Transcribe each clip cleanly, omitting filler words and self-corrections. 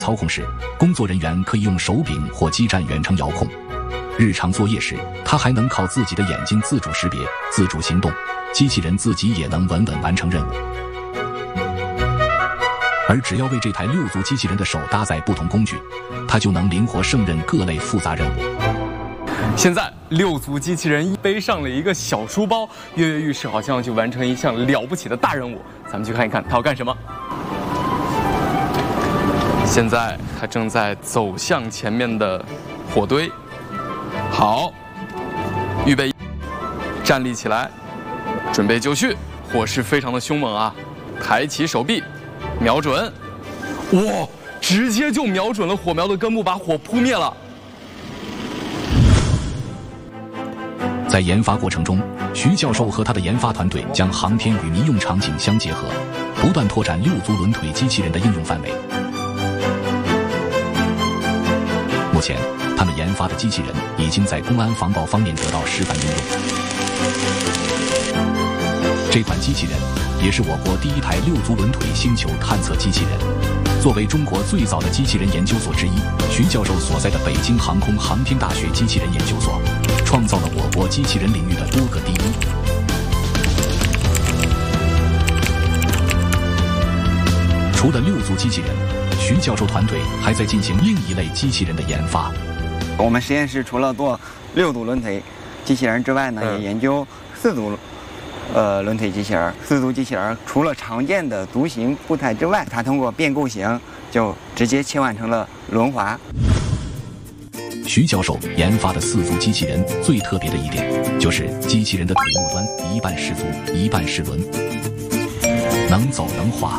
操控时，工作人员可以用手柄或基站远程遥控。日常作业时，它还能靠自己的眼睛自主识别、自主行动，机器人自己也能稳稳完成任务。而只要为这台6足机器人的手搭载不同工具，它就能灵活胜任各类复杂任务。 现在6足机器人背上了一个小书包，跃跃欲试，好像就完成一项了不起的大任务。咱们去看一看它要干什么。现在它正在走向前面的火堆。好，预备，站立起来，准备就绪。火势非常的凶猛啊！抬起手臂，瞄准，哇，直接就瞄准了火苗的根部，把火扑灭了。 在研发过程中，徐教授和他的研发团队将航天与民用场景相结合，不断拓展6足轮腿机器人的应用范围。目前，他们研发的机器人已经在公安防暴方面得到示范应用。这款机器人也是我国第一台6足轮腿星球探测机器人。作为中国最早的机器人研究所之一，徐教授所在的北京航空航天大学机器人研究所，创造了我国机器人领域的多个第一。除了6足机器人，徐教授团队还在进行另一类机器人的研发。 我们实验室除了做6足轮腿机器人之外呢，也研究4足轮腿机器人。4足机器人除了常见的足型步态之外，它通过变构型就直接切换成了轮滑。 徐教授研发的4足机器人最特别的一点，就是机器人的腿末端一半是足，一半是轮，能走能滑。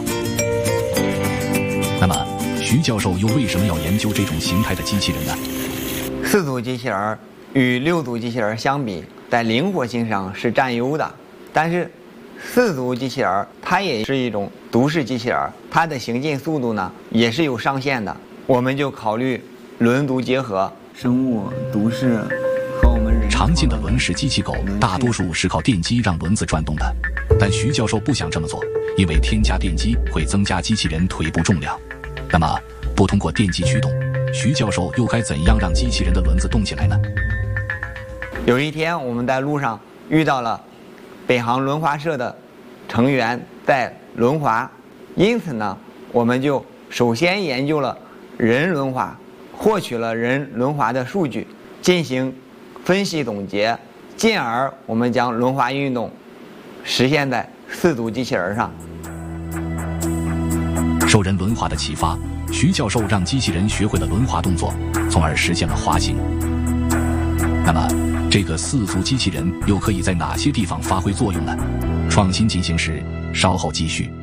那么，徐教授又为什么要研究这种形态的机器人呢 ？4足机器人与6足机器人相比，在灵活性上是占优的，但是4足机器人它也是一种独式机器人，它的行进速度呢也是有上限的。我们就考虑轮足结合，生物独式和我们人常见的轮式机器狗大多数是靠电机让轮子转动的，但徐教授不想这么做，因为添加电机会增加机器人腿部重量。那么，不通过电机驱动，徐教授又该怎样让机器人的轮子动起来呢？ 有一天，我们在路上遇到了北航轮滑社的成员在轮滑，因此呢，我们就首先研究了人轮滑，获取了人轮滑的数据，进行分析总结，进而我们将轮滑运动实现在4足机器人上。 受人轮滑的启发，徐教授让机器人学会了轮滑动作，从而实现了滑行。那么，这个4足机器人又可以在哪些地方发挥作用呢？创新进行时，稍后继续。